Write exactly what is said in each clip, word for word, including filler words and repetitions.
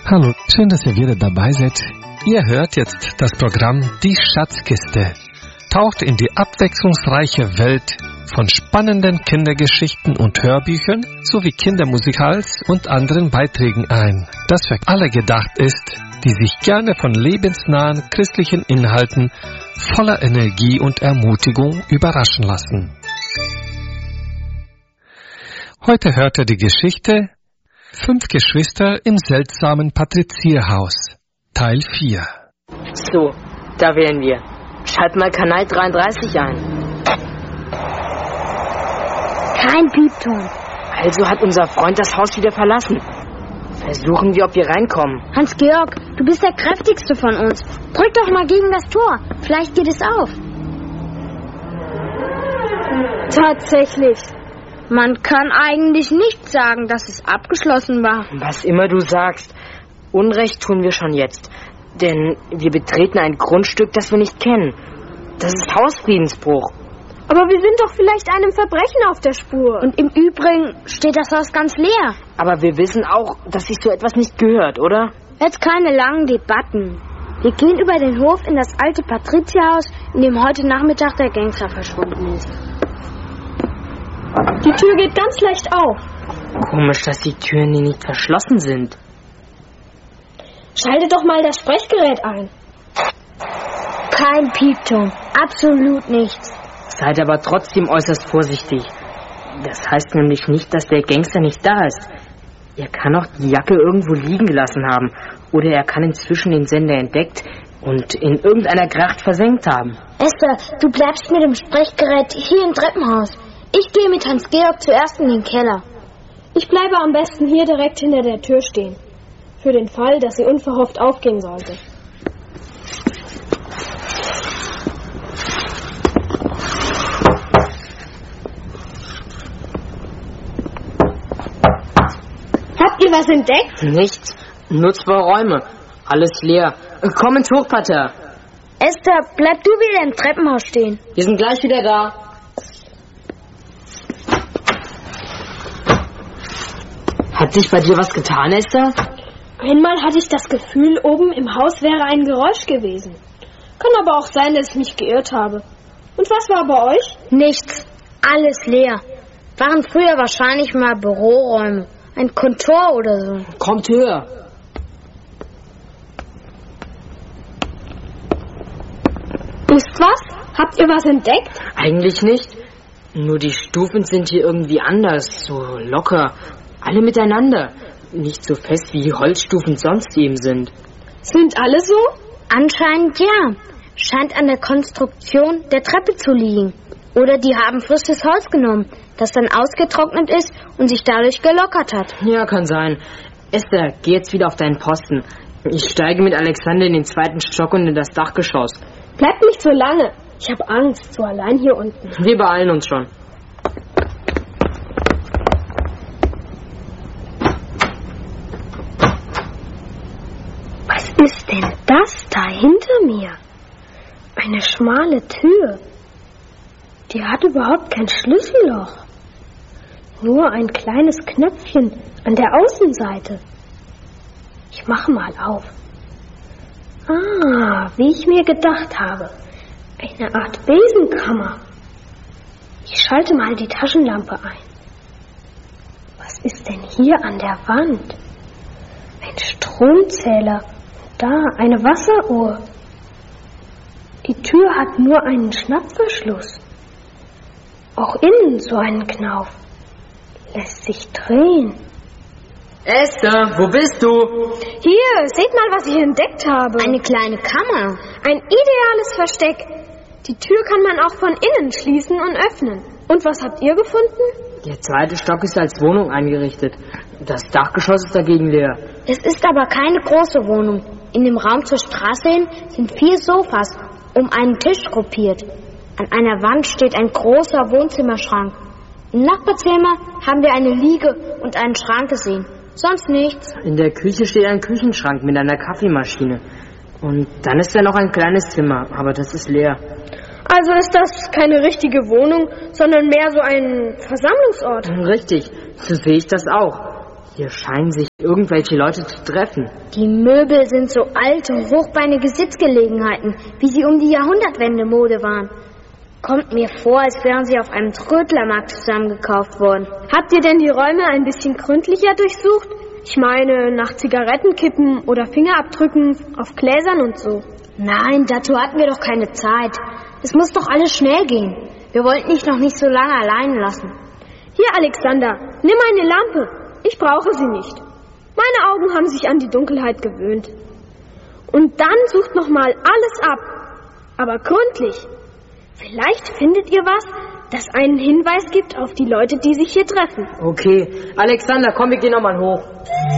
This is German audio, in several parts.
Hallo, schön, dass ihr wieder dabei seid. Ihr hört jetzt das Programm Die Schatzkiste. Taucht in die abwechslungsreiche Welt von spannenden Kindergeschichten und Hörbüchern sowie Kindermusikals und anderen Beiträgen ein, das für alle gedacht ist, die sich gerne von lebensnahen christlichen Inhalten voller Energie und Ermutigung überraschen lassen. Heute hört ihr die Geschichte Fünf Geschwister im seltsamen Patrizierhaus, Teil vier. So, da wären wir. Schalt mal Kanal dreiunddreißig ein. Kein Piepton. Also hat unser Freund das Haus wieder verlassen. Versuchen wir, ob wir reinkommen. Hans-Georg, du bist der kräftigste von uns. Drück doch mal gegen das Tor. Vielleicht geht es auf. Tatsächlich. Man kann eigentlich nicht sagen, dass es abgeschlossen war. Was immer du sagst, Unrecht tun wir schon jetzt. Denn wir betreten ein Grundstück, das wir nicht kennen. Das ist Hausfriedensbruch. Aber wir sind doch vielleicht einem Verbrechen auf der Spur. Und im Übrigen steht das Haus ganz leer. Aber wir wissen auch, dass sich so etwas nicht gehört, oder? Jetzt keine langen Debatten. Wir gehen über den Hof in das alte Patrizierhaus, in dem heute Nachmittag der Gangster verschwunden ist. Die Tür geht ganz leicht auf. Komisch, dass die Türen hier nicht verschlossen sind. Schalte doch mal das Sprechgerät ein. Kein Piepton. Absolut nichts. Seid aber trotzdem äußerst vorsichtig. Das heißt nämlich nicht, dass der Gangster nicht da ist. Er kann auch die Jacke irgendwo liegen gelassen haben. Oder er kann inzwischen den Sender entdeckt und in irgendeiner Gracht versenkt haben. Esther, du bleibst mit dem Sprechgerät hier im Treppenhaus. Ich gehe mit Hans-Georg zuerst in den Keller. Ich bleibe am besten hier direkt hinter der Tür stehen. Für den Fall, dass sie unverhofft aufgehen sollte. Habt ihr was entdeckt? Nichts. Nur zwei Räume. Alles leer. Komm ins Hochparterre. Esther, bleib du wieder im Treppenhaus stehen. Wir sind gleich wieder da. Hat sich bei dir was getan, Esther? Einmal hatte ich das Gefühl, oben im Haus wäre ein Geräusch gewesen. Kann aber auch sein, dass ich mich geirrt habe. Und was war bei euch? Nichts. Alles leer. Waren früher wahrscheinlich mal Büroräume. Ein Kontor oder so. Kommt höher. Ist was? Habt ihr was entdeckt? Eigentlich nicht. Nur die Stufen sind hier irgendwie anders. So locker. Alle miteinander. Nicht so fest, wie die Holzstufen sonst eben sind. Sind alle so? Anscheinend ja. Scheint an der Konstruktion der Treppe zu liegen. Oder die haben frisches Holz genommen, das dann ausgetrocknet ist und sich dadurch gelockert hat. Ja, kann sein. Esther, geh jetzt wieder auf deinen Posten. Ich steige mit Alexander in den zweiten Stock und in das Dachgeschoss. Bleibt nicht so lange. Ich habe Angst, so allein hier unten. Wir beeilen uns schon. Was ist denn das da hinter mir? Eine schmale Tür. Die hat überhaupt kein Schlüsselloch. Nur ein kleines Knöpfchen an der Außenseite. Ich mache mal auf. Ah, wie ich mir gedacht habe. Eine Art Besenkammer. Ich schalte mal die Taschenlampe ein. Was ist denn hier an der Wand? Ein Stromzähler. Da, eine Wasseruhr. Die Tür hat nur einen Schnappverschluss. Auch innen so einen Knauf. Lässt sich drehen. Esther, wo bist du? Hier, seht mal, was ich entdeckt habe. Eine kleine Kammer. Ein ideales Versteck. Die Tür kann man auch von innen schließen und öffnen. Und was habt ihr gefunden? Der zweite Stock ist als Wohnung eingerichtet. Das Dachgeschoss ist dagegen leer. Es ist aber keine große Wohnung. In dem Raum zur Straße hin sind vier Sofas um einen Tisch gruppiert. An einer Wand steht ein großer Wohnzimmerschrank. Im Nachbarzimmer haben wir eine Liege und einen Schrank gesehen. Sonst nichts. In der Küche steht ein Küchenschrank mit einer Kaffeemaschine. Und dann ist da noch ein kleines Zimmer, aber das ist leer. Also ist das keine richtige Wohnung, sondern mehr so ein Versammlungsort. Richtig, so sehe ich das auch. Hier scheinen sich irgendwelche Leute zu treffen. Die Möbel sind so alte, hochbeinige Sitzgelegenheiten, wie sie um die Jahrhundertwende Mode waren. Kommt mir vor, als wären sie auf einem Trödlermarkt zusammengekauft worden. Habt ihr denn die Räume ein bisschen gründlicher durchsucht? Ich meine, nach Zigarettenkippen oder Fingerabdrücken auf Gläsern und so. Nein, dazu hatten wir doch keine Zeit. Es muss doch alles schnell gehen. Wir wollten dich noch nicht so lange allein lassen. Hier, Alexander, nimm eine Lampe. Ich brauche sie nicht. Meine Augen haben sich an die Dunkelheit gewöhnt. Und dann sucht noch mal alles ab. Aber gründlich. Vielleicht findet ihr was, das einen Hinweis gibt auf die Leute, die sich hier treffen. Okay, Alexander, komm, wir gehen noch mal hoch.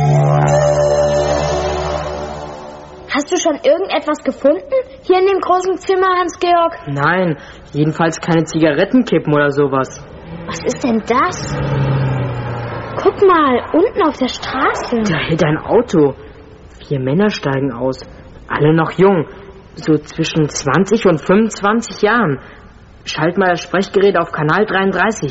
Hast du schon irgendetwas gefunden hier in dem großen Zimmer, Hans-Georg? Nein, jedenfalls keine Zigarettenkippen oder sowas. Was ist denn das? Guck mal, unten auf der Straße. Da hält ein Auto. Vier Männer steigen aus. Alle noch jung. So zwischen zwanzig und fünfundzwanzig Jahren. Schalt mal das Sprechgerät auf Kanal dreiunddreißig.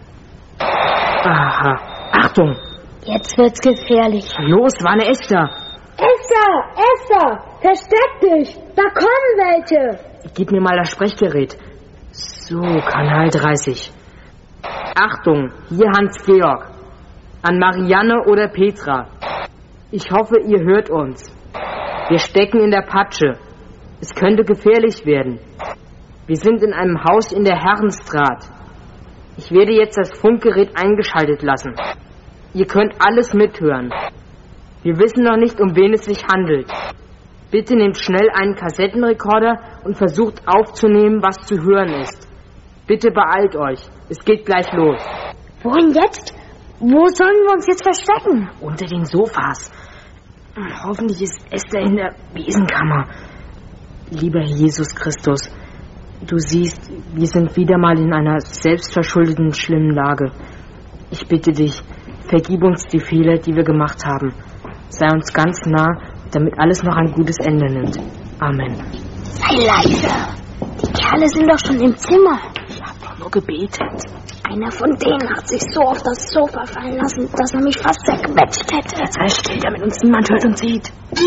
Aha. Achtung. Jetzt wird's gefährlich. Los, war eine Esther. Esther, Esther, versteck dich. Da kommen welche. Gib mir mal das Sprechgerät. So, Kanal dreißig. Achtung, hier Hans-Georg. An Marianne oder Petra. Ich hoffe, ihr hört uns. Wir stecken in der Patsche. Es könnte gefährlich werden. Wir sind in einem Haus in der Herrenstraat. Ich werde jetzt das Funkgerät eingeschaltet lassen. Ihr könnt alles mithören. Wir wissen noch nicht, um wen es sich handelt. Bitte nehmt schnell einen Kassettenrekorder und versucht aufzunehmen, was zu hören ist. Bitte beeilt euch. Es geht gleich los. Wohin jetzt? Wo sollen wir uns jetzt verstecken? Unter den Sofas. Hoffentlich ist Esther in der Besenkammer. Lieber Jesus Christus, du siehst, wir sind wieder mal in einer selbstverschuldeten, schlimmen Lage. Ich bitte dich, vergib uns die Fehler, die wir gemacht haben. Sei uns ganz nah, damit alles noch ein gutes Ende nimmt. Amen. Sei leise. Die Kerle sind doch schon im Zimmer. Ich habe doch nur gebetet. Einer von denen hat sich so auf das Sofa fallen lassen, dass er mich fast zerquetscht hätte. Jetzt sei still, damit uns niemand hört und sieht.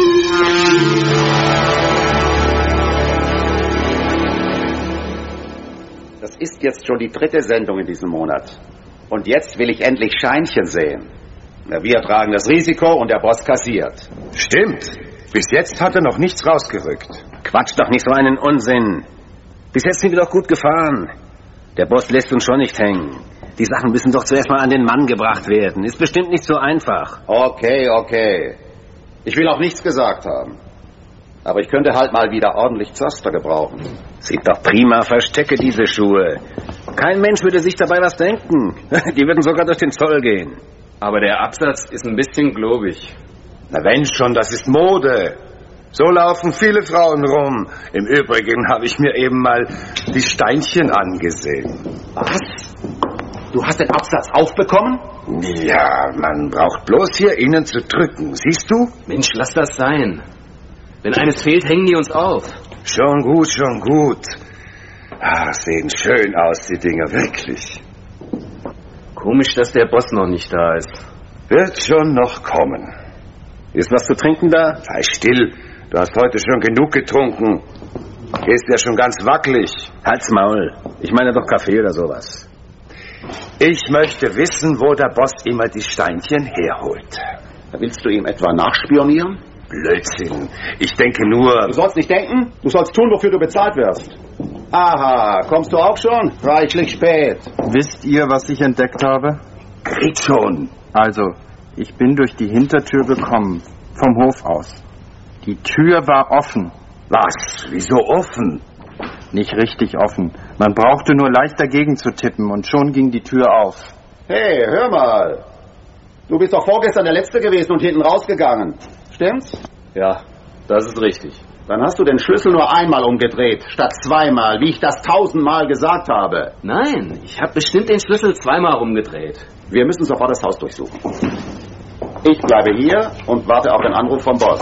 Das ist jetzt schon die dritte Sendung in diesem Monat. Und jetzt will ich endlich Scheinchen sehen. Wir tragen das Risiko und der Boss kassiert. Stimmt. Bis jetzt hat er noch nichts rausgerückt. Quatsch doch nicht so einen Unsinn. Bis jetzt sind wir doch gut gefahren. Der Boss lässt uns schon nicht hängen. Die Sachen müssen doch zuerst mal an den Mann gebracht werden. Ist bestimmt nicht so einfach. Okay, okay. Ich will auch nichts gesagt haben. Aber ich könnte halt mal wieder ordentlich Zaster gebrauchen. Sieht doch prima, verstecke diese Schuhe. Kein Mensch würde sich dabei was denken. Die würden sogar durch den Zoll gehen. Aber der Absatz ist ein bisschen globig. Na wenn schon, das ist Mode. So laufen viele Frauen rum. Im Übrigen habe ich mir eben mal die Steinchen angesehen. Was? Du hast den Absatz aufbekommen? Ja, man braucht bloß hier innen zu drücken. Siehst du? Mensch, lass das sein. Wenn eines fehlt, hängen die uns auf. Schon gut, schon gut. Ah, sehen schön aus, die Dinger, wirklich. Komisch, dass der Boss noch nicht da ist. Wird schon noch kommen. Ist was zu trinken da? Sei still. Du hast heute schon genug getrunken. Ist ja schon ganz wackelig. Halt's Maul. Ich meine doch Kaffee oder sowas. Ich möchte wissen, wo der Boss immer die Steinchen herholt. Willst du ihm etwa nachspionieren? Blödsinn. Ich denke nur... Du sollst nicht denken, du sollst tun, wofür du bezahlt wirst. Aha, kommst du auch schon? Reichlich spät. Wisst ihr, was ich entdeckt habe? Red schon. Also, ich bin durch die Hintertür gekommen, vom Hof aus. Die Tür war offen. Was? Wieso offen? Nicht richtig offen. Man brauchte nur leicht dagegen zu tippen und schon ging die Tür auf. Hey, hör mal. Du bist doch vorgestern der Letzte gewesen und hinten rausgegangen. Stimmt's? Ja, das ist richtig. Dann hast du den Schlüssel nur einmal umgedreht, statt zweimal, wie ich das tausendmal gesagt habe. Nein, ich habe bestimmt den Schlüssel zweimal umgedreht. Wir müssen sofort das Haus durchsuchen. Ich bleibe hier und warte auf den Anruf vom Boss.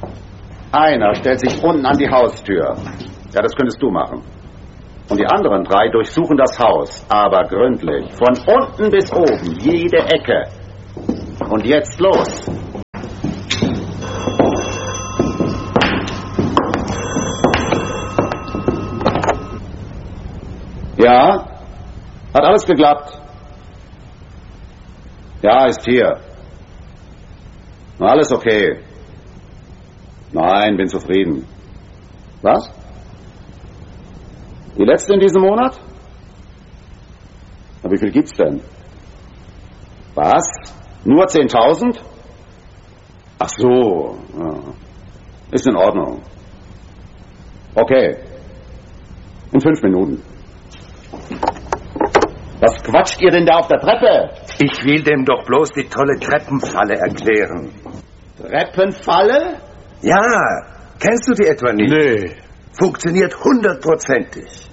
Einer stellt sich unten an die Haustür. Ja, das könntest du machen. Und die anderen drei durchsuchen das Haus, aber gründlich. Von unten bis oben, jede Ecke. Und jetzt los. Ja, hat alles geklappt. Ja, ist hier. Na, alles okay. Nein, bin zufrieden. Was? Die letzte in diesem Monat? Na, wie viel gibt's denn? Was? Nur zehntausend? Ach so. Ja. Ist in Ordnung. Okay. In fünf Minuten. Was quatscht ihr denn da auf der Treppe? Ich will dem doch bloß die tolle Treppenfalle erklären. Treppenfalle? Ja, kennst du die etwa nicht? Nee. Funktioniert hundertprozentig.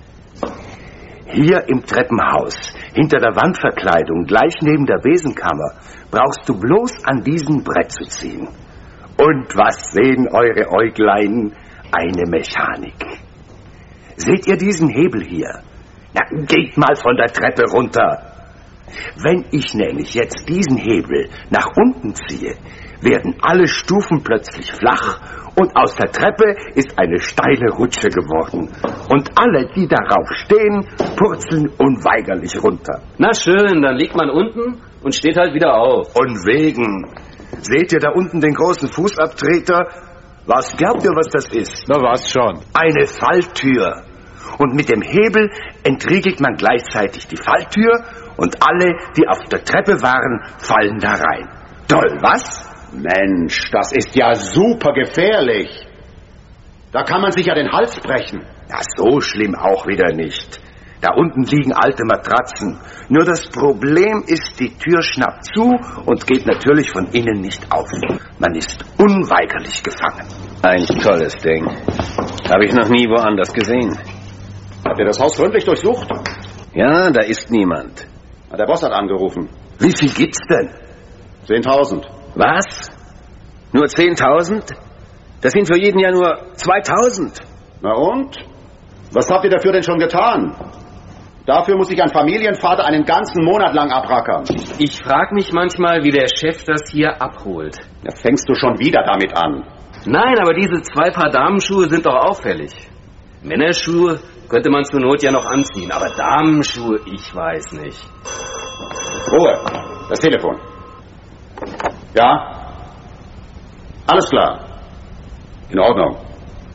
Hier im Treppenhaus, hinter der Wandverkleidung, gleich neben der Besenkammer, brauchst du bloß an diesem Brett zu ziehen. Und was sehen eure Äuglein? Eine Mechanik. Seht ihr diesen Hebel hier? Na, geht mal von der Treppe runter. Wenn ich nämlich jetzt diesen Hebel nach unten ziehe, werden alle Stufen plötzlich flach und aus der Treppe ist eine steile Rutsche geworden. Und alle, die darauf stehen, purzeln unweigerlich runter. Na schön, dann liegt man unten und steht halt wieder auf. Und wegen. Seht ihr da unten den großen Fußabtreter? Was glaubt ihr, was das ist? Na was schon. Eine Falltür. Und mit dem Hebel entriegelt man gleichzeitig die Falltür und alle, die auf der Treppe waren, fallen da rein. Toll, was? Mensch, das ist ja super gefährlich. Da kann man sich ja den Hals brechen. Ja, so schlimm auch wieder nicht. Da unten liegen alte Matratzen. Nur das Problem ist, die Tür schnappt zu und geht natürlich von innen nicht auf. Man ist unweigerlich gefangen. Ein tolles Ding. Habe ich noch nie woanders gesehen. Habt ihr das Haus gründlich durchsucht? Ja, da ist niemand. Der Boss hat angerufen. Wie viel gibt's denn? Zehntausend. Was? Nur zehntausend? Das sind für jeden ja nur zweitausend. Na und? Was habt ihr dafür denn schon getan? Dafür muss sich ein Familienvater einen ganzen Monat lang abrackern. Ich frage mich manchmal, wie der Chef das hier abholt. Da fängst du schon wieder damit an. Nein, aber diese zwei Paar Damenschuhe sind doch auffällig. Männerschuhe könnte man zur Not ja noch anziehen, aber Damenschuhe, ich weiß nicht. Ruhe, das Telefon. Ja? Alles klar. In Ordnung.